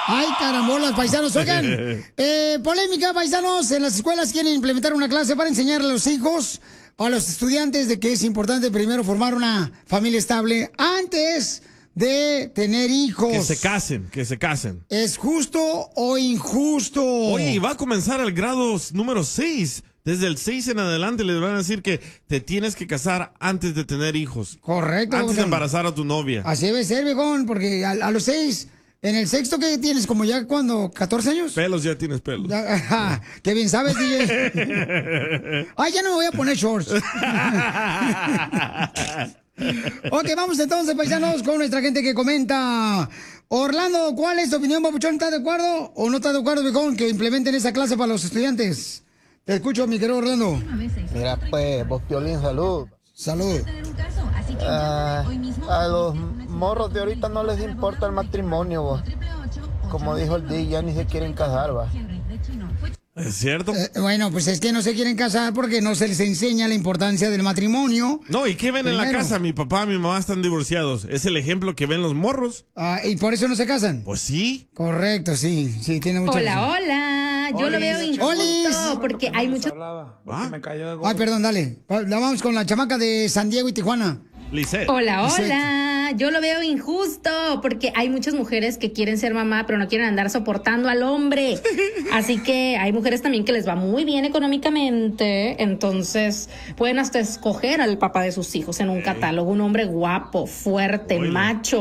Ay, carambolas, paisanos. Oigan, polémica, paisanos. En las escuelas quieren implementar una clase para enseñarle a los hijos o a los estudiantes de que es importante primero formar una familia estable antes de tener hijos. Que se casen, que se casen. ¿Es justo o injusto? Oye, y va a comenzar el grado número 6. Desde el 6 en adelante les van a decir que te tienes que casar antes de tener hijos. Correcto. Antes de embarazar a tu novia. Así debe ser, viejón, porque a los 6, en el sexto, ¿qué tienes? ¿Como ya cuando? ¿14 años? Pelos, ya tienes pelos. Qué bien sabes, DJ. Ay, ya no me voy a poner shorts. Ok, vamos entonces, paisanos, con nuestra gente que comenta. Orlando, ¿cuál es tu opinión, papuchón? ¿Estás de acuerdo o no estás de acuerdo, viejón, que implementen esa clase para los estudiantes? Te escucho, mi querido Orlando. Mira, pues, vos, Piolín, salud. Salud. A los morros de ahorita no les importa el matrimonio, vos. Como dijo el D, ya ni se quieren casar, va. ¿Es cierto? Bueno, pues es que no se quieren casar porque no se les enseña la importancia del matrimonio. No, ¿y qué ven en la casa? Mi papá, mi mamá están divorciados. ¿Es el ejemplo que ven los morros? ¿Y por eso no se casan? Pues sí. Correcto, sí, tiene mucha razón. Hola. Yo lo veo injusto porque hay muchos... Ay, perdón, dale. Vamos con la chamaca de San Diego y Tijuana. Lisette. Hola. Yo lo veo injusto porque hay muchas mujeres que quieren ser mamá, pero no quieren andar soportando al hombre. Así que hay mujeres también que les va muy bien económicamente, entonces pueden hasta escoger al papá de sus hijos en un catálogo, un hombre guapo, fuerte, macho.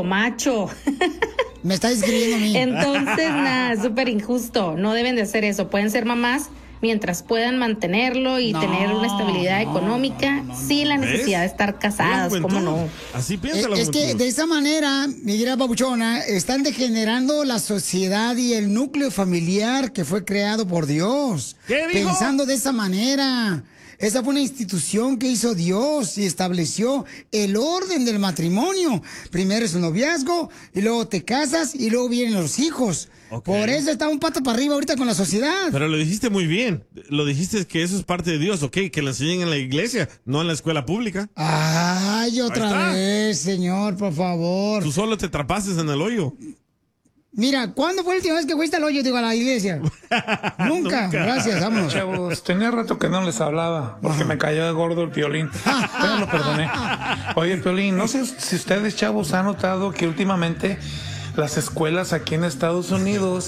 Me está describiendo a mí. Entonces, nada, súper injusto. No deben de hacer eso. Pueden ser mamás mientras puedan mantenerlo y tener una estabilidad económica sin la necesidad de estar casadas, ¿cómo no? Así piensa la Es que de esa manera, mi querida papuchona, están degenerando la sociedad y el núcleo familiar que fue creado por Dios. ¿Qué dijo? Pensando de esa manera. Esa fue una institución que hizo Dios y estableció el orden del matrimonio. Primero es el noviazgo, y luego te casas, y luego vienen los hijos. Okay. Por eso está un pato para arriba ahorita con la sociedad. Pero lo dijiste muy bien. Lo dijiste que eso es parte de Dios, ¿ok? Que lo enseñen en la iglesia, no en la escuela pública. Ay, otra vez, señor, por favor. Tú solo te atrapaste en el hoyo. Mira, ¿cuándo fue la última vez que fuiste al hoyo, digo, a la iglesia? Nunca. Gracias, vámonos. Chavos, tenía rato que no les hablaba porque me cayó de gordo el Piolín. Pero lo perdoné. Oye, Piolín, no sé si ustedes, chavos, han notado que últimamente las escuelas aquí en Estados Unidos,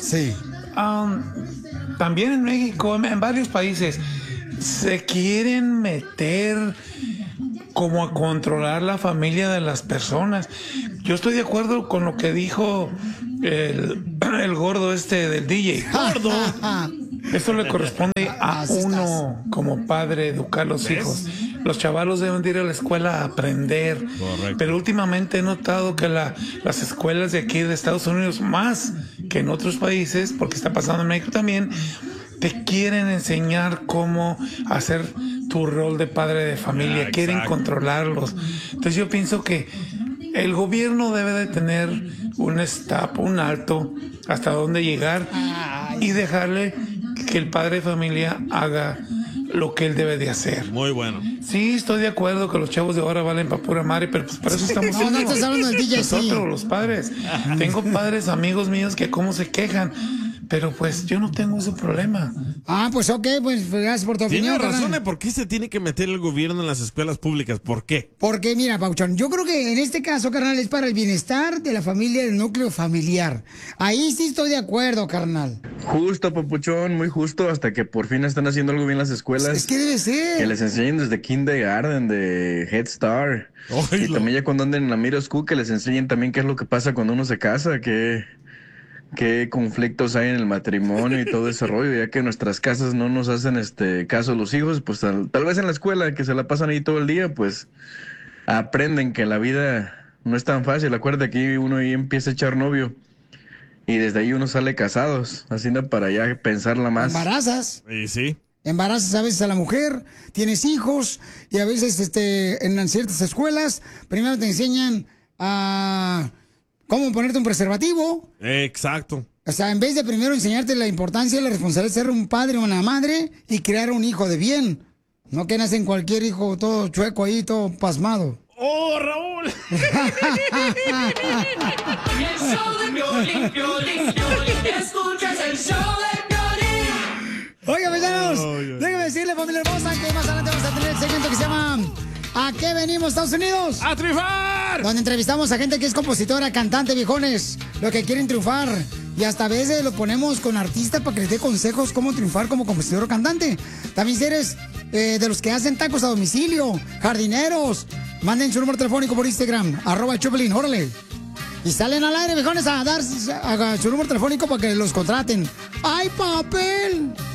también en México, en varios países, se quieren meter como a controlar la familia de las personas. Yo estoy de acuerdo con lo que dijo el gordo del DJ. ¡Gordo! Eso le corresponde a uno como padre educar a los hijos. Los chavalos deben de ir a la escuela a aprender. Correcto. Pero últimamente he notado que las escuelas de aquí de Estados Unidos, más que en otros países, porque está pasando en México también, te quieren enseñar cómo hacer tu rol de padre de familia, quieren controlarlos. Entonces yo pienso que el gobierno debe de tener un stop, un alto, hasta dónde llegar y dejarle que el padre de familia haga lo que él debe de hacer. Muy bueno. Sí, estoy de acuerdo que los chavos de ahora valen para pura madre, pero pues para eso estamos no estás hablando del DJ, nosotros, los padres. Tengo padres, amigos míos que cómo se quejan. Pero pues yo no tengo ese problema. Pues ok, pues gracias por tu opinión. Tiene razón de por qué se tiene que meter el gobierno en las escuelas públicas. ¿Por qué? Porque mira, Pauchón, yo creo que en este caso, carnal, es para el bienestar de la familia, del núcleo familiar. Ahí sí estoy de acuerdo, carnal. Justo, papuchón, muy justo, hasta que por fin están haciendo algo bien las escuelas. Es que debe ser. Que les enseñen desde kindergarten, de Head Start. Y también ya cuando anden en la middle school, que les enseñen también qué es lo que pasa cuando uno se casa, qué conflictos hay en el matrimonio y todo ese rollo, ya que en nuestras casas no nos hacen caso los hijos, pues tal vez en la escuela, que se la pasan ahí todo el día, pues aprenden que la vida no es tan fácil. Acuérdate que uno ahí empieza a echar novio y desde ahí uno sale casados, así para ya pensarla más. Embarazas. Sí. Embarazas a veces a la mujer, tienes hijos y a veces en ciertas escuelas primero te enseñan a cómo ponerte un preservativo. Exacto. O sea, en vez de primero enseñarte la importancia y la responsabilidad de ser un padre o una madre y crear un hijo de bien. No que nacen cualquier hijo todo chueco ahí, todo pasmado. ¡Oh, Raúl! decirle, familia hermosa, que más adelante vamos a tener el segmento que se llama ¿A qué venimos, Estados Unidos? ¡A triunfar! Donde entrevistamos a gente que es compositora, cantante, viejones, lo que quieren triunfar. Y hasta a veces lo ponemos con artistas para que les dé consejos cómo triunfar como compositor o cantante. También si eres de los que hacen tacos a domicilio, jardineros, manden su número telefónico por Instagram, @Choplin, órale. Y salen al aire, viejones, a dar su número telefónico para que los contraten. ¡Ay, papel!